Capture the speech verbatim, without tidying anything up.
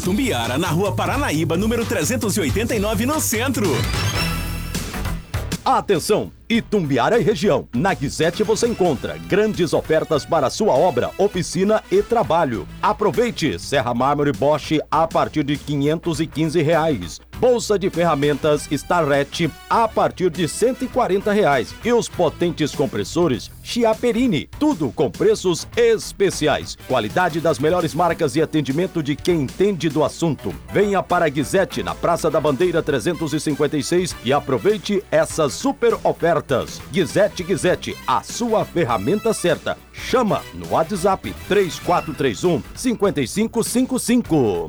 Itumbiara, na Rua Paranaíba, número trezentos e oitenta e nove, no centro. Atenção! Itumbiara e região. Na Guizete você encontra grandes ofertas para sua obra, oficina e trabalho. Aproveite! Serra Mármore Bosch a partir de quinhentos e quinze reais. Bolsa de ferramentas Starrett a partir de cento e quarenta reais. E os potentes compressores Chiaperini, tudo com preços especiais. Qualidade das melhores marcas e atendimento de quem entende do assunto. Venha para a Guizete, na Praça da Bandeira trezentos e cinquenta e seis e aproveite essas super ofertas. Guizete Guizete, a sua ferramenta certa. Chama no WhatsApp três quatro três um, cinco cinco cinco cinco.